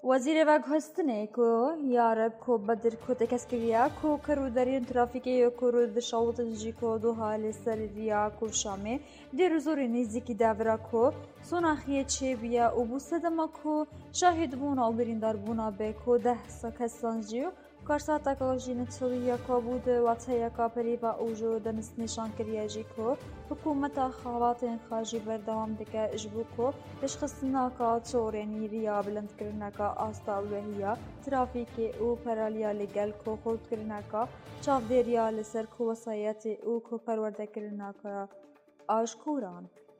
وزیر وگهستنه کو یارب کو بدر کو تکسکریا کو کرو درین ترافیکی کو رو دشاوتن جی کو دو حال سریا کو شامه در زور نزدیکی دورا کو سوناخیه چه بیا و بو صدما کو شاهد بونا و بریندار بونا به کو ده سکستان جیو کارساتا که جینت سویا که بود واتیا که پریبا اوجو دنس نشان کریا جی که حکومت خواتین خارجی بردوام دکه اجبو که تشخصنا که چورنی ریا بلند کرنا که آستا وحیا ترافیکی او پرالیا لگل که خود کرنا که چاف دریا لسر که وسایت او که پرورده کرنا که آشکوران